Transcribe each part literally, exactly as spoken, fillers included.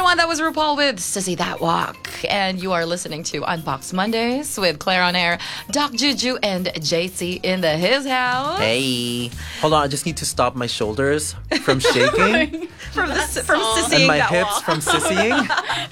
one, that was RuPaul with Sissy That Walk. And you are listening to Unbox Mondays with Claire on Air, Doc Juju, and J C in the his house. Hey. Hold on, I just need to stop my shoulders from shaking. from the, from Sissying and my that hips walk. from sissying.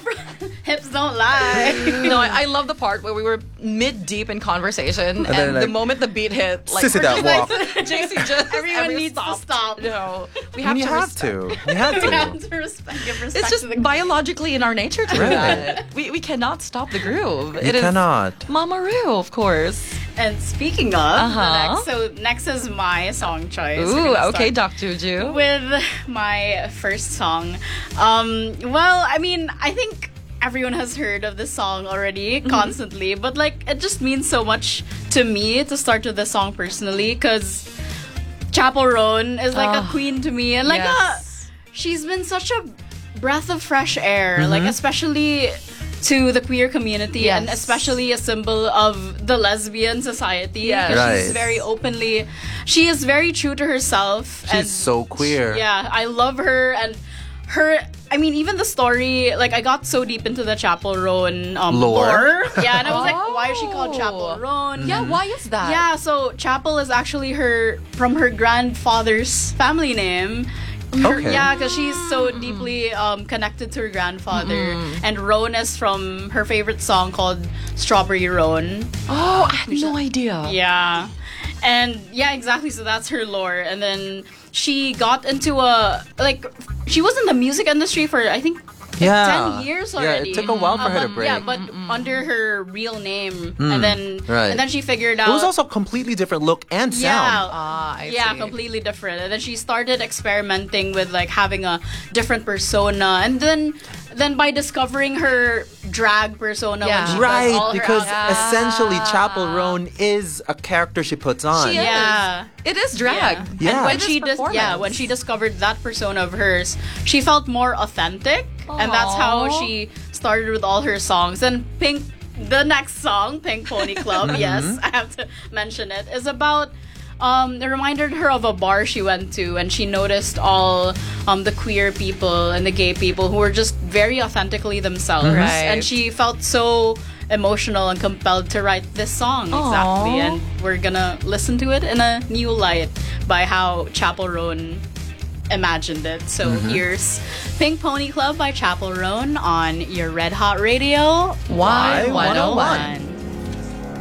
Hips don't lie. No, I, I love the part where we were mid-deep in conversation, and, then, the like, moment the beat hit, like, Sissy we're That just- Walk. J C just Everyone every needs to stop. No, we I have mean, to you have respect. to. You have We have to. to respect, give respect It's just to the biologically in our nature to do Right. that. We we cannot stop the groove. You It is cannot. Mama Ru, of course. And speaking of, Uh-huh. the next, so next is my song choice. We're Ooh, gonna okay, start Doc Juju. with my first song. Um, well, I mean, I think everyone has heard of this song already Mm-hmm. constantly, but like it just means so much to me to start with this song personally because Chapel Roan is like Oh, a queen to me, and like yes. a, she's been such a breath of fresh air, like especially to the queer community and Yes. especially a symbol of the lesbian society. Yes. 'Cause Right. she's very openly, she is very true to herself. She's and so queer. yeah, I love her and her. I mean, even the story. Like, I got so deep into the Chapel Roan um, Lore. Yeah, and I was like, why is she called Oh. Chapel Roan? Yeah, why is that? Yeah, so Chapel is actually her from her grandfather's family name. Her- Okay. Yeah, because she's so deeply um, connected to her grandfather. And Roan is from her favorite song called Strawberry Roan. Oh, I had no idea. Yeah. And yeah, exactly. So that's her lore. And then she got into a, like, she was in the music industry for, I think, Yeah. ten years Yeah, already. it took a while for Uh, her to but- break. Yeah, but under her real name. And then right. and then she figured out It was also a completely different look and yeah, sound. Ah, I yeah, see. completely different. And then she started experimenting with like having a different persona, and then then by discovering her drag persona, Yeah. when she Right, does all because her outfits. essentially Chapel Roan is a character she puts on. She is. Yeah. It is drag. Yeah. Yeah. And when It is she dis- yeah, performance. when she discovered that persona of hers, she felt more authentic, and that's how Aw. she started with all her songs. And Pink, the next song, Pink Pony Club, yes, I have to mention it, is about. Um, it reminded her of a bar she went to, and she noticed all um, the queer people and the gay people who were just very authentically themselves. Right. And she felt so emotional and compelled to write this song. Exactly. Aw. And we're gonna listen to it in a new light by how Chapel Roan imagined it. So here's Pink Pony Club by Chapel Roan on your Red Hot Radio Y one oh one. one oh one.